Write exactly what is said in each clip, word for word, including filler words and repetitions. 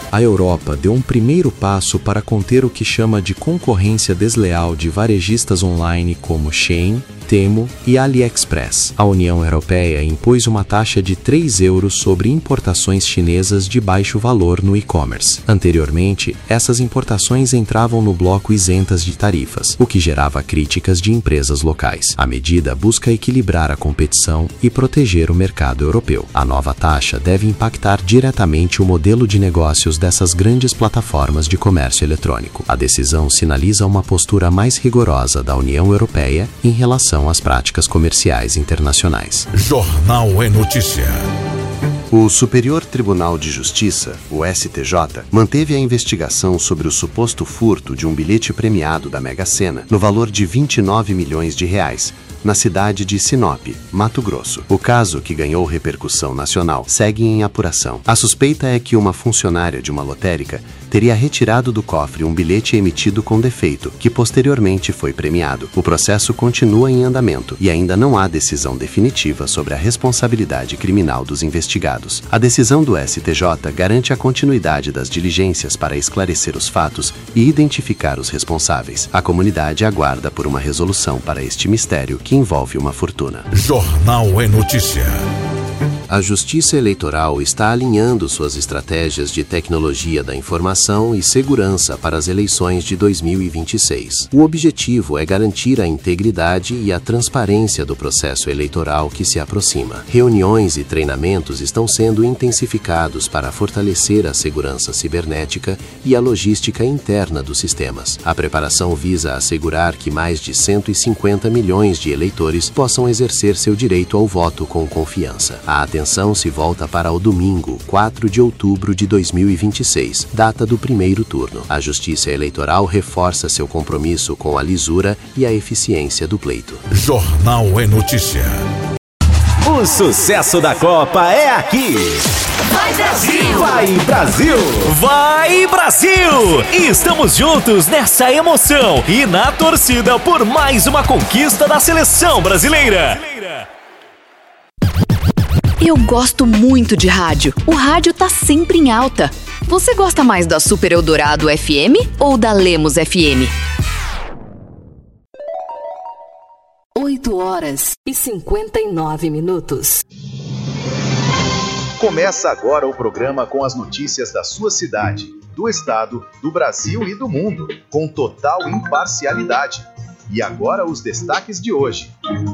A Europa deu um primeiro passo para conter o que chama de concorrência desleal de varejistas online como Shein, Temu e AliExpress. A União Europeia impôs uma taxa de três euros sobre importações chinesas de baixo valor no e-commerce. Anteriormente, essas importações entravam no bloco isentas de tarifas, o que gerava críticas de empresas locais. A medida busca equilibrar a competição e proteger o mercado europeu. A nova taxa deve impactar diretamente o modelo de negócios dessas grandes plataformas de comércio eletrônico. A decisão sinaliza uma postura mais rigorosa da União Europeia em relação às práticas comerciais internacionais. Jornal é Notícia. O Superior Tribunal de Justiça, o S T J, manteve a investigação sobre o suposto furto de um bilhete premiado da Mega Sena, no valor de vinte e nove milhões de reais, na cidade de Sinop, Mato Grosso. O caso, que ganhou repercussão nacional, segue em apuração. A suspeita é que uma funcionária de uma lotérica teria retirado do cofre um bilhete emitido com defeito, que posteriormente foi premiado. O processo continua em andamento e ainda não há decisão definitiva sobre a responsabilidade criminal dos investigados. A decisão do S T J garante a continuidade das diligências para esclarecer os fatos e identificar os responsáveis. A comunidade aguarda por uma resolução para este mistério que envolve uma fortuna. Jornal é Notícia. A Justiça Eleitoral está alinhando suas estratégias de tecnologia da informação e segurança para as eleições de dois mil e vinte e seis. O objetivo é garantir a integridade e a transparência do processo eleitoral que se aproxima. Reuniões e treinamentos estão sendo intensificados para fortalecer a segurança cibernética e a logística interna dos sistemas. A preparação visa assegurar que mais de cento e cinquenta milhões de eleitores possam exercer seu direito ao voto com confiança. A atenção se volta para o domingo, quatro de outubro de dois mil e vinte e seis, data do primeiro turno. A Justiça Eleitoral reforça seu compromisso com a lisura e a eficiência do pleito. Jornal é Notícia. O sucesso da Copa é aqui. Vai Brasil! Vai Brasil! Vai Brasil! Estamos juntos nessa emoção e na torcida por mais uma conquista da seleção brasileira. Eu gosto muito de rádio. O rádio tá sempre em alta. Você gosta mais da Super Eldorado F M ou da Lemos F M? oito horas e cinquenta e nove minutos. Começa agora o programa com as notícias da sua cidade, do estado, do Brasil e do mundo, com total imparcialidade. E agora os destaques de hoje.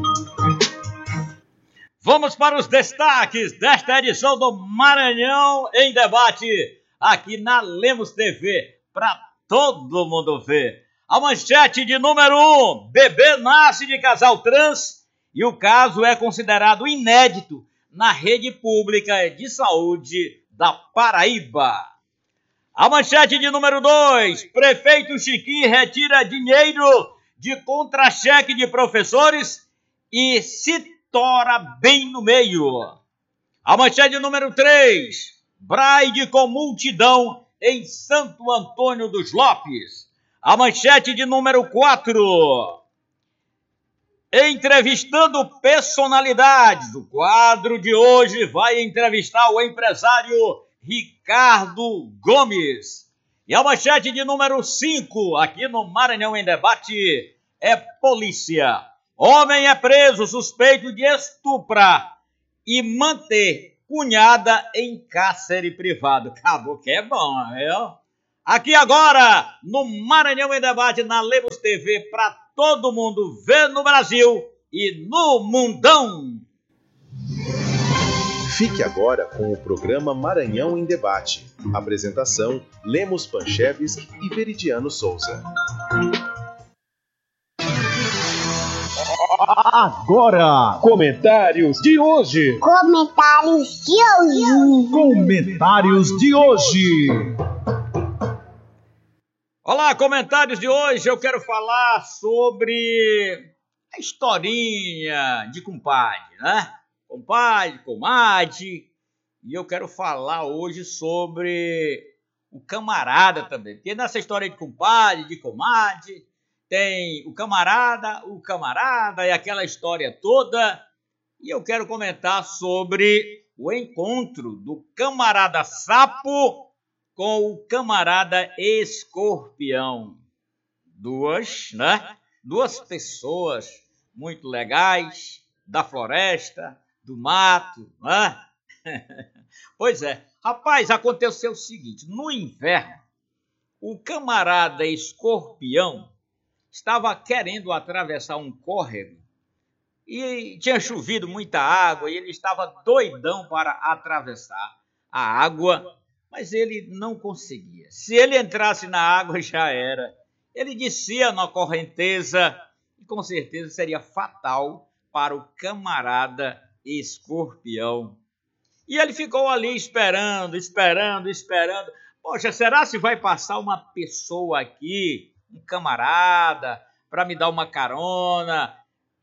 Vamos para os destaques desta edição do Maranhão em Debate, aqui na Lemos T V, para todo mundo ver. A manchete de número um, bebê nasce de casal trans e o caso é considerado inédito na rede pública de saúde da Paraíba. A manchete de número dois, prefeito Chiquinho retira dinheiro de contra-cheque de professores e se tora bem no meio. A manchete número três, Braide com multidão em Santo Antônio dos Lopes. A manchete de número quatro, entrevistando personalidades. O quadro de hoje vai entrevistar o empresário Ricardo Gomes. E a manchete de número cinco, aqui no Maranhão em Debate, é polícia. Homem é preso suspeito de estuprar e manter cunhada em cárcere privado. Acabou que é bom, viu? Aqui agora, no Maranhão em Debate, na Lemos T V, para todo mundo ver no Brasil e no mundão. Fique agora com o programa Maranhão em Debate. Apresentação, Lemos Panchevski e Veridiano Souza. Agora, comentários de hoje. Comentários de hoje. Comentários de hoje. Olá, comentários de hoje. Eu quero falar sobre a historinha de compadre, né? Compadre, comadre. E eu quero falar hoje sobre o camarada também. Porque nessa história de compadre, de comadre, tem o camarada, o camarada e aquela história toda. E eu quero comentar sobre o encontro do camarada sapo com o camarada Escorpião. Duas, né? Duas pessoas muito legais, da floresta, do mato, né? Pois é. Rapaz, aconteceu o seguinte, no inverno, o camarada Escorpião estava querendo atravessar um córrego e tinha chovido muita água e ele estava doidão para atravessar a água, mas ele não conseguia. Se ele entrasse na água, já era. Ele descia na correnteza e com certeza seria fatal para o camarada Escorpião. E ele ficou ali esperando, esperando, esperando. Poxa, será se vai passar uma pessoa aqui, um camarada, para me dar uma carona,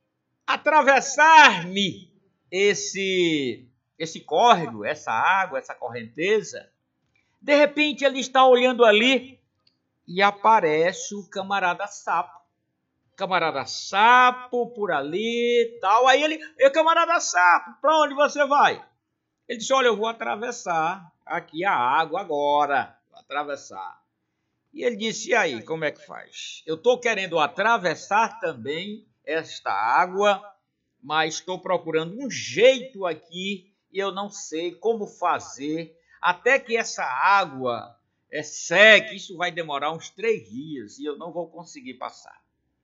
atravessar-me esse, esse córrego, essa água, essa correnteza? De repente ele está olhando ali e aparece o camarada Sapo. Camarada Sapo por ali e tal. Aí ele, e camarada Sapo, para onde você vai? Ele disse, olha, eu vou atravessar aqui a água agora, vou atravessar. E ele disse, e aí, como é que faz? Eu estou querendo atravessar também esta água, mas estou procurando um jeito aqui e eu não sei como fazer, até que essa água é seque, isso vai demorar uns três dias e eu não vou conseguir passar.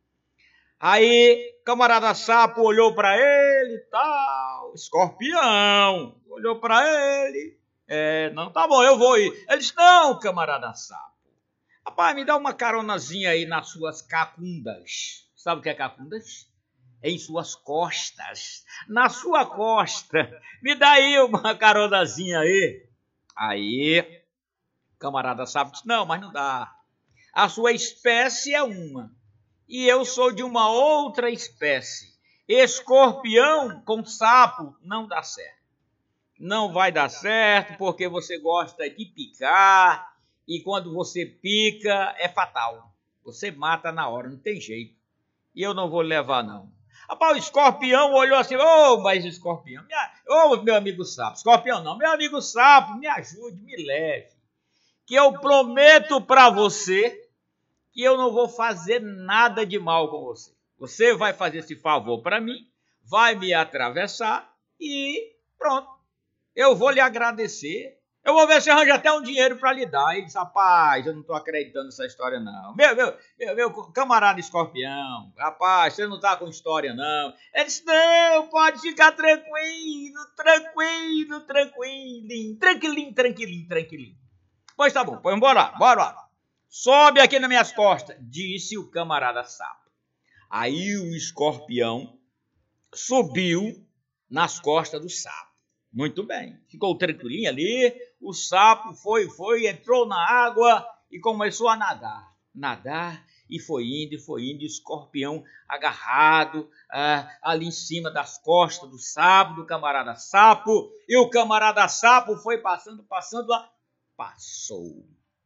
Aí, camarada Sapo olhou para ele e tal, Escorpião, olhou para ele, é, não, tá bom, eu vou ir. Ele disse, não, camarada Sapo, rapaz, me dá uma caronazinha aí nas suas cacundas. Sabe o que é cacundas? Em suas costas, na sua costa, me dá aí uma caronazinha aí. Aí, camarada Sapo disse, não, mas não dá, a sua espécie é uma. E eu sou de uma outra espécie. Escorpião com sapo não dá certo. Não vai dar certo porque você gosta de picar e quando você pica é fatal. Você mata na hora, não tem jeito. E eu não vou levar não. Rapaz, o Escorpião olhou assim, ô, oh, mas Escorpião, ô, oh, meu amigo Sapo, Escorpião não, meu amigo Sapo, me ajude, me leve. Que eu prometo para você que eu não vou fazer nada de mal com você. Você vai fazer esse favor para mim, vai me atravessar e pronto. Eu vou lhe agradecer. Eu vou ver se arranja até um dinheiro para lhe dar. Ele disse, rapaz, eu não estou acreditando nessa história não. Meu, meu, meu, meu camarada Escorpião, rapaz, você não está com história não. Ele disse, não, pode ficar tranquilo, tranquilo, tranquilinho, tranquilinho, tranquilinho, tranquilinho. Pois tá bom, pois bora lá, bora lá. Sobe aqui nas minhas costas, disse o camarada Sapo. Aí o Escorpião subiu nas costas do Sapo. Muito bem, ficou tranquilinho ali, o Sapo foi, foi, entrou na água e começou a nadar. Nadar e foi indo, e foi indo, e o Escorpião agarrado ah, ali em cima das costas do Sapo, do camarada Sapo. E o camarada Sapo foi passando, passando lá, passou.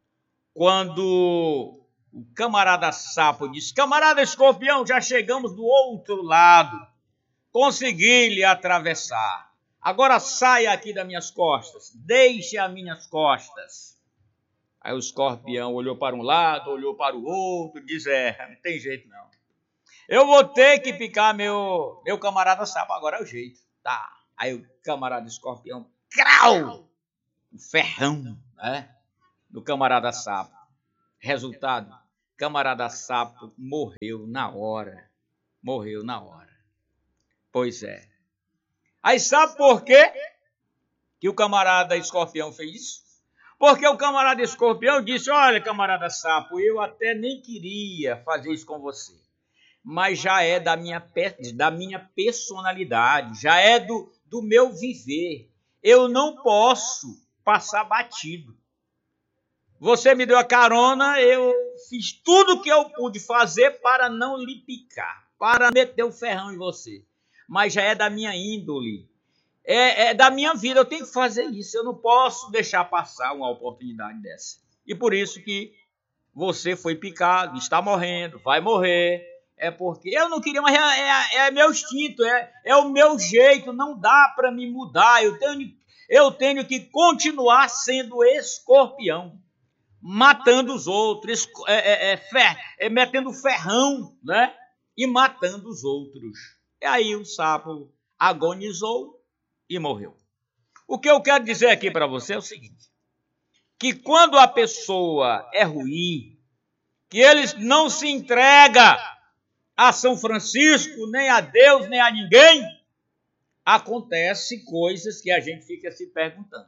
Quando o camarada Sapo disse, camarada Escorpião, já chegamos do outro lado, consegui lhe atravessar, agora saia aqui das minhas costas, deixe as minhas costas. Aí o Escorpião olhou para um lado, olhou para o outro, disse, é, não tem jeito não, eu vou ter que picar meu, meu camarada Sapo, agora é o jeito, tá. Aí o camarada Escorpião, crau, o ferrão, né? Do camarada Sapo. Resultado, camarada Sapo morreu na hora. Morreu na hora. Pois é. Aí sabe por quê que o camarada Escorpião fez isso? Porque o camarada Escorpião disse, olha, camarada Sapo, eu até nem queria fazer isso com você. Mas já é da minha, da minha personalidade, já é do, do meu viver. Eu não posso passar batido. Você me deu a carona, eu fiz tudo o que eu pude fazer para não lhe picar, para meter o ferrão em você. Mas já é da minha índole, é, é da minha vida, eu tenho que fazer isso, eu não posso deixar passar uma oportunidade dessa. E por isso que você foi picado, está morrendo, vai morrer, é porque eu não queria, mas é, é, é meu instinto, é, é o meu jeito, não dá para me mudar, eu tenho, eu tenho que continuar sendo Escorpião. matando os outros, é, é, é, fer, é, metendo ferrão, né? E matando os outros. E aí o sapo agonizou e morreu. O que eu quero dizer aqui para você é o seguinte, que quando a pessoa é ruim, que ele não se entrega a São Francisco, nem a Deus, nem a ninguém, acontece coisas que a gente fica se perguntando.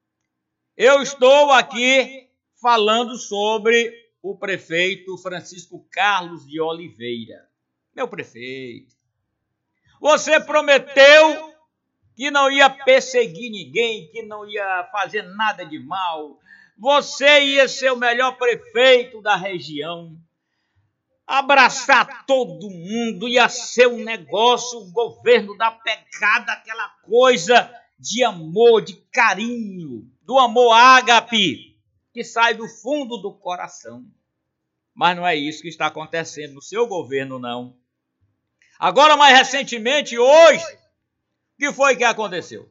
Eu estou aqui falando sobre o prefeito Francisco Carlos de Oliveira. Meu prefeito, você prometeu que não ia perseguir ninguém, que não ia fazer nada de mal. Você ia ser o melhor prefeito da região. Abraçar todo mundo, ia ser um negócio, o governo da pecada, aquela coisa de amor, de carinho, do amor ágape, que sai do fundo do coração. Mas não é isso que está acontecendo no seu governo, não. Agora, mais recentemente, hoje, o que foi que aconteceu?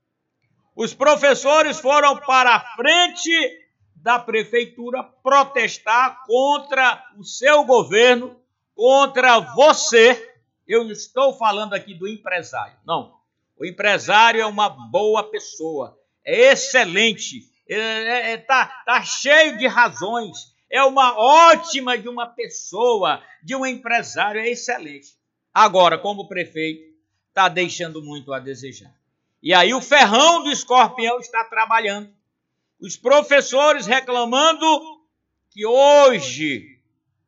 Os professores foram para a frente da prefeitura protestar contra o seu governo, contra você. Eu não estou falando aqui do empresário, não. O empresário é uma boa pessoa, é excelente, está é, é, tá, tá cheio de razões, é uma ótima de uma pessoa, de um empresário, é excelente. Agora, como prefeito, está deixando muito a desejar. E aí o ferrão do escorpião está trabalhando. Os professores reclamando que hoje,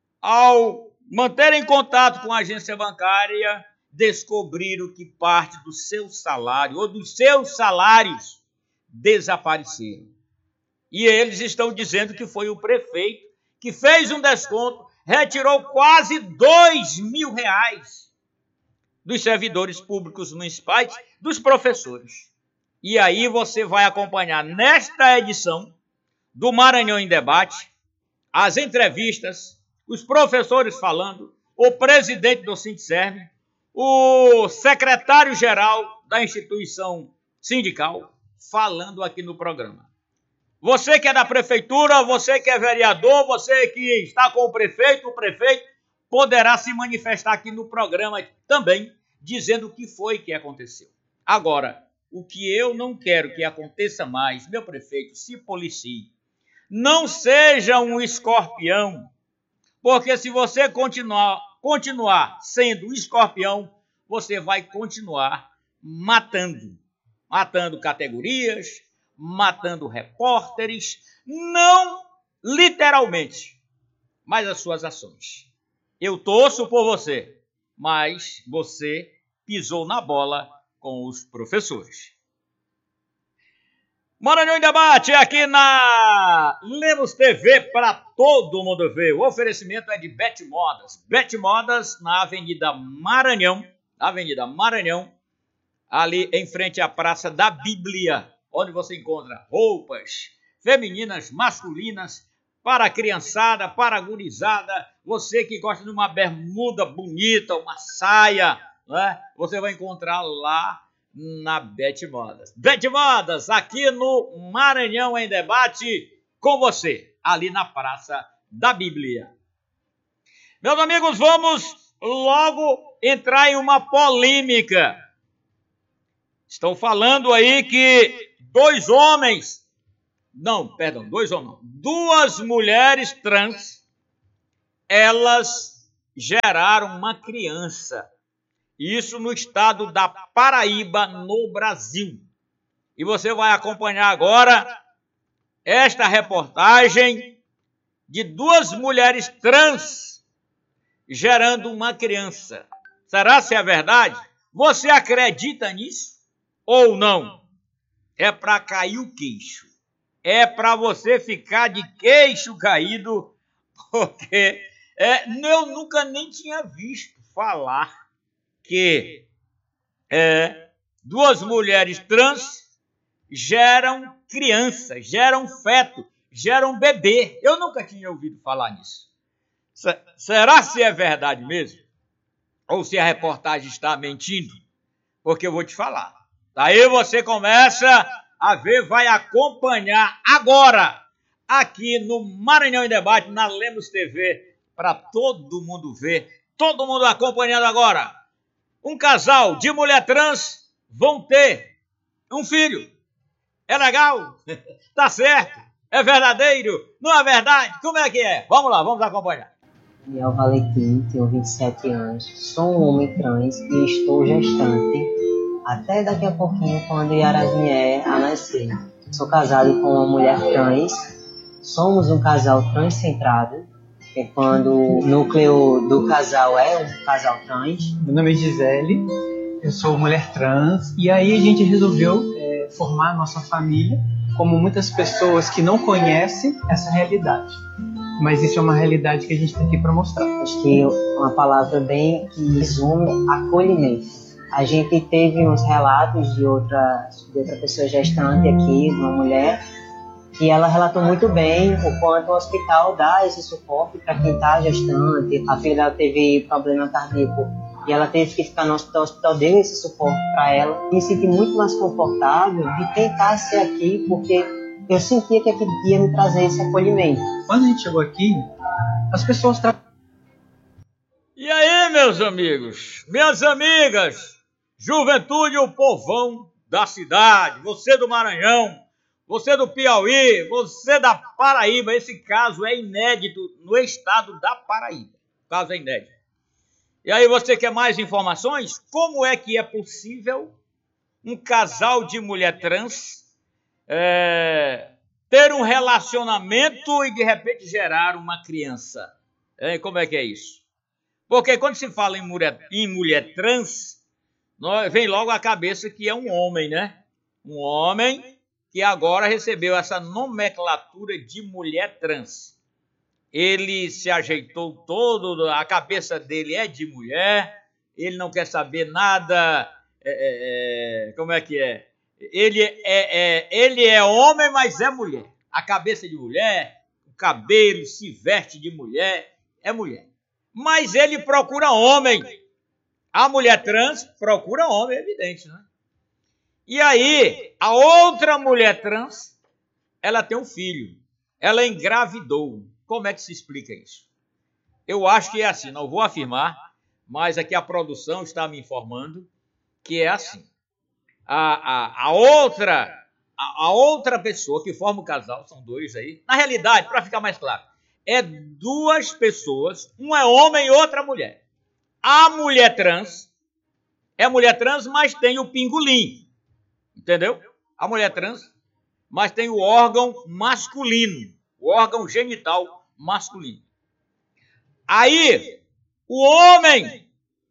ao manterem contato com a agência bancária, descobriram que parte do seu salário ou dos seus salários desapareceram. E eles estão dizendo que foi o prefeito que fez um desconto, retirou quase dois mil reais dos servidores públicos municipais, dos professores. E aí você vai acompanhar nesta edição do Maranhão em Debate as entrevistas, os professores falando, o presidente do Sindserv, o secretário-geral da instituição sindical falando aqui no programa. Você que é da prefeitura, você que é vereador, você que está com o prefeito, o prefeito poderá se manifestar aqui no programa também, dizendo o que foi que aconteceu. Agora, o que eu não quero que aconteça mais, meu prefeito, se policie. Não seja um escorpião, porque se você continuar, continuar sendo um escorpião, você vai continuar matando. Matando categorias, matando repórteres, não literalmente, mas as suas ações. Eu torço por você, mas você pisou na bola com os professores. Maranhão em Debate aqui na Lemos T V para todo mundo ver. O oferecimento é de Bet Modas. Bet Modas na Avenida Maranhão, Avenida Maranhão, ali em frente à Praça da Bíblia, onde você encontra roupas femininas, masculinas, para a criançada, para a gurizada, você que gosta de uma bermuda bonita, uma saia, né? Você vai encontrar lá na Bet Modas. Bet Modas, aqui no Maranhão em Debate, com você, ali na Praça da Bíblia. Meus amigos, vamos logo entrar em uma polêmica. Estão falando aí que dois homens, não, perdão, dois homens, não, duas mulheres trans, elas geraram uma criança. Isso no estado da Paraíba, no Brasil. E você vai acompanhar agora esta reportagem de duas mulheres trans gerando uma criança. Será se é verdade? Você acredita nisso ou não? É para cair o queixo. É para você ficar de queixo caído, porque é, eu nunca nem tinha visto falar que é, duas mulheres trans geram criança, geram feto, geram bebê. Eu nunca tinha ouvido falar nisso. S- será se é verdade mesmo? Ou se a reportagem está mentindo? Porque eu vou te falar. Daí você começa a ver, vai acompanhar agora aqui no Maranhão em Debate, na Lemos T V, para todo mundo ver, todo mundo acompanhando agora. Um casal de mulher trans vão ter um filho. É legal? Tá certo? É verdadeiro? Não é verdade? Como é que é? Vamos lá, vamos acompanhar. Daniel Valentim, tenho vinte e sete anos, sou um homem trans e estou gestante até daqui a pouquinho, quando Yara vier a nascer. Sou casado com uma mulher trans, somos um casal transcentrado, que é quando o núcleo do casal é um casal trans. Meu nome é Gisele, eu sou mulher trans, e aí a gente resolveu é, formar a nossa família, como muitas pessoas que não conhecem essa realidade. Mas isso é uma realidade que a gente está aqui para mostrar. Acho que uma palavra bem que resume acolhimento. A gente teve uns relatos de outra, de outra pessoa gestante aqui, uma mulher, que ela relatou muito bem o quanto o hospital dá esse suporte para quem está gestante. A filha dela teve problema cardíaco e ela teve que ficar no hospital, o hospital deu esse suporte para ela. Me senti muito mais confortável de tentar ser aqui, porque eu sentia que aquele ia me trazer esse acolhimento. Quando a gente chegou aqui, as pessoas... Tra... E aí, meus amigos, minhas amigas, juventude, o povão da cidade, você do Maranhão, você do Piauí, você da Paraíba, esse caso é inédito no estado da Paraíba. O caso é inédito. E aí, você quer mais informações? Como é que é possível um casal de mulher trans é, ter um relacionamento e de repente gerar uma criança? É, como é que é isso? Porque quando se fala em mulher, em mulher trans, vem logo à cabeça que é um homem, né? Um homem que agora recebeu essa nomenclatura de mulher trans. Ele se ajeitou todo, a cabeça dele é de mulher, ele não quer saber nada, é, é, como é que é? Ele é, é? ele é homem, mas é mulher. A cabeça de mulher, o cabelo, se veste de mulher, é mulher. Mas ele procura homem. A mulher trans procura homem, é evidente, né? E aí, a outra mulher trans, ela tem um filho. Ela engravidou. Como é que se explica isso? Eu acho que é assim, não vou afirmar, mas aqui a produção está me informando que é assim. A, a, a, outra, a, a outra pessoa que forma o casal, são dois aí, na realidade, para ficar mais claro, é duas pessoas, um é homem e outra mulher. A mulher trans é mulher trans, mas tem o pingolim, entendeu? A mulher trans, mas tem o órgão masculino, o órgão genital masculino. Aí, o homem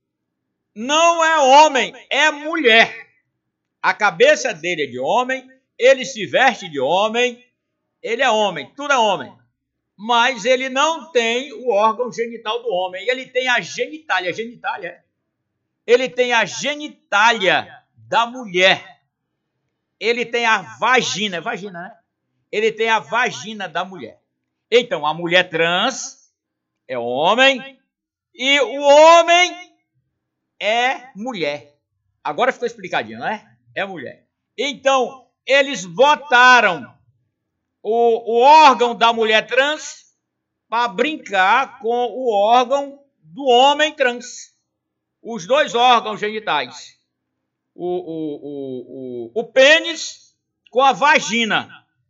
não é homem, é mulher. A cabeça dele é de homem, ele se veste de homem, ele é homem, tudo é homem. Mas ele não tem o órgão genital do homem. Ele tem a genitália. Genitália? Ele tem a genitália da mulher. Ele tem a vagina. Vagina, né? Ele tem a vagina da mulher. Então, a mulher trans é homem e o homem é mulher. Agora ficou explicadinho, não é? É mulher. Então, eles botaram O, o órgão da mulher trans para brincar com o órgão do homem trans. Os dois órgãos genitais. O, o, o, o, o pênis com a vagina.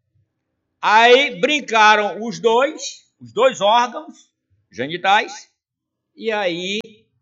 Aí brincaram os dois, os dois órgãos genitais, e aí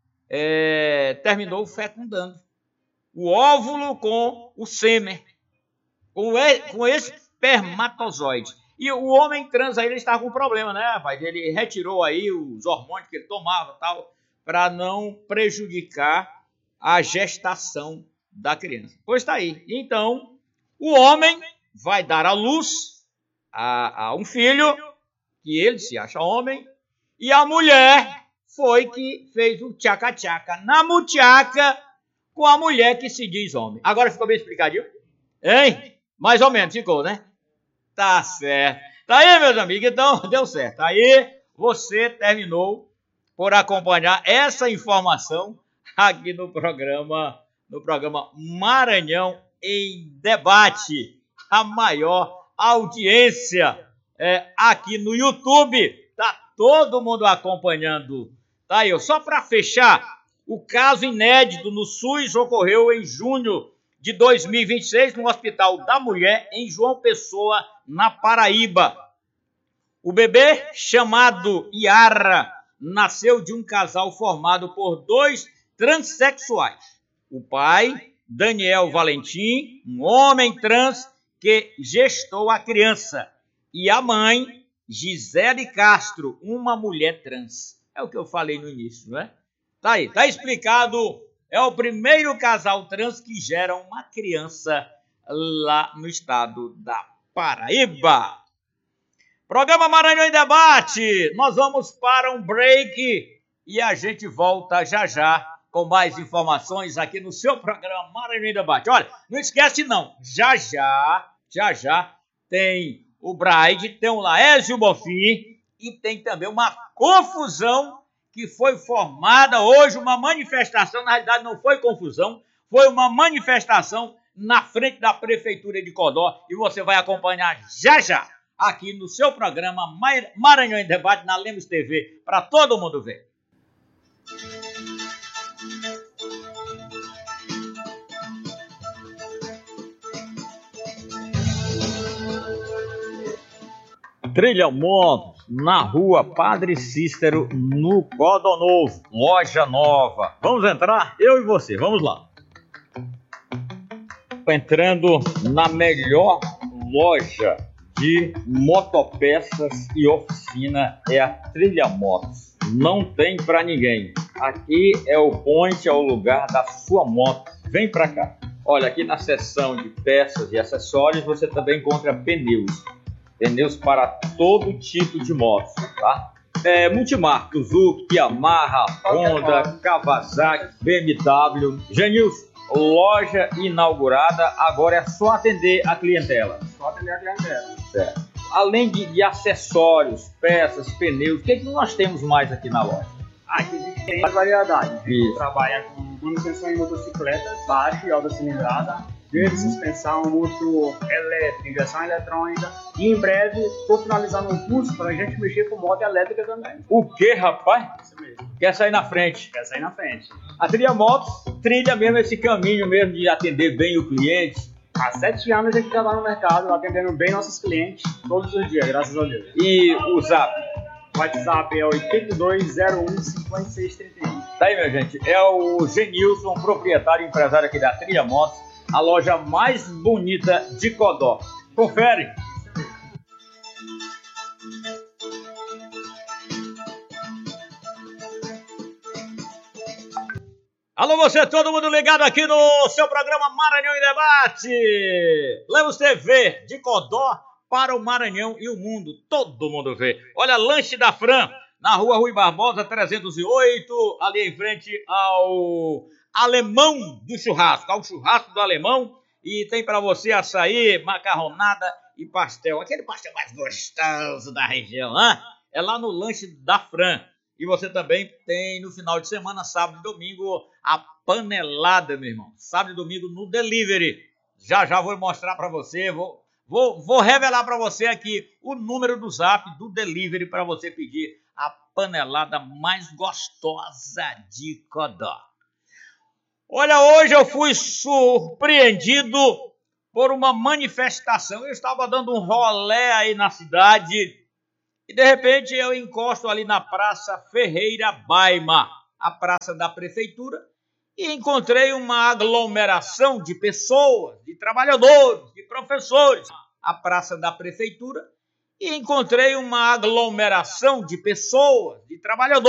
é, terminou fecundando. O óvulo com o sêmen, com, e, com esse espermatozoide. E o homem trans aí, ele estava com um problema, né, rapaz? Ele retirou aí os hormônios que ele tomava, tal, para não prejudicar a gestação da criança. Pois está aí. Então, o homem vai dar à luz a, a um filho, que ele se acha homem, e a mulher foi que fez o tchaca-tchaca na muchaca com a mulher que se diz homem. Agora ficou bem explicadinho? Hein? Mais ou menos ficou, né? Tá certo. Tá aí, meus amigos, então deu certo. Aí você terminou por acompanhar essa informação aqui no programa, no programa Maranhão em Debate, a maior audiência é, aqui no YouTube. Tá todo mundo acompanhando. Tá aí, ó. Só para fechar, o caso inédito no SUS ocorreu em junho de dois mil e vinte e seis no Hospital da Mulher, em João Pessoa, na Paraíba. O bebê, chamado Yara, nasceu de um casal formado por dois transexuais. O pai, Daniel Valentim, um homem trans que gestou a criança. E a mãe, Gisele Castro, uma mulher trans. É o que eu falei no início, não é? Tá aí, tá explicado. É o primeiro casal trans que gera uma criança lá no estado da Paraíba. Programa Maranhão em Debate. Nós vamos para um break e a gente volta já já com mais informações aqui no seu programa Maranhão em Debate. Olha, não esquece não, já já, já já tem o Braide, tem o Laésio Bonfim e tem também uma confusão que foi formada hoje, uma manifestação, na realidade não foi confusão, foi uma manifestação na frente da Prefeitura de Codó e você vai acompanhar já já aqui no seu programa Maranhão em Debate na Lemos T V, para todo mundo ver. Trilha Motos, na rua Padre Cícero, no Codó Novo, loja nova. Vamos entrar? Eu e você, vamos lá. Entrando na melhor loja de motopeças e oficina, é a Trilha Motos. Não tem pra ninguém. Aqui é o point, é o lugar da sua moto. Vem pra cá. Olha, aqui na seção de peças e acessórios você também encontra pneus. Pneus para todo tipo de motos, tá? É, multimarca, Suzuki, Yamaha, Honda, Kawasaki, B M W. Genilson, loja inaugurada, agora é só atender a clientela. Só atender a clientela. Certo. Além de, de acessórios, peças, pneus, o que, é que nós temos mais aqui na loja? Aqui a gente tem variedade. A gente Isso. trabalha com manutenção em motocicletas, baixa e alta cilindrada, freio, suspensão, motor elétrico, injeção eletrônica. E em breve estou finalizando um curso para a gente mexer com moto elétrica também. O que, rapaz? Isso mesmo. Quer sair na frente? Quer sair na frente. A Trilha Motos trilha mesmo esse caminho mesmo de atender bem o cliente. Há sete anos a gente já está no mercado, atendendo bem nossos clientes todos os dias, graças a Deus. E o Zap? O WhatsApp é oito dois zero um cinco seis três um. Tá aí, minha gente. É o Genilson, proprietário e empresário aqui da Trilha Motos, a loja mais bonita de Codó. Confere. Alô, você, todo mundo ligado aqui no seu programa Maranhão em Debate. Lemos T V de Codó para o Maranhão e o mundo. Todo mundo vê. Olha, Lanche da Fran, na rua Rui Barbosa, trezentos e oito, ali em frente ao Alemão do Churrasco, ao Churrasco do Alemão. E tem para você açaí, macarronada e pastel. Aquele pastel mais gostoso da região, hein? É lá no Lanche da Fran. E você também tem no final de semana, sábado e domingo, a panelada, meu irmão. Sábado e domingo no delivery. Já já vou mostrar para você, vou, vou, vou revelar para você aqui o número do zap do delivery para você pedir a panelada mais gostosa de Codó. Olha, hoje eu fui surpreendido por uma manifestação. Eu estava dando um rolé aí na cidade e de repente eu encosto ali na Praça Ferreira Baima, a praça da prefeitura, e encontrei uma aglomeração de pessoas, de trabalhadores, de professores. A praça da prefeitura, e encontrei uma aglomeração de pessoas, de trabalhadores.